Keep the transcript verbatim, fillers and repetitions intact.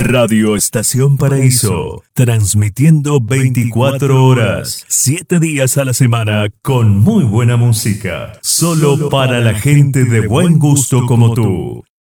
Radio Estación Paraíso, transmitiendo veinticuatro horas, siete días a la semana con muy buena música, solo para la gente de buen gusto como tú.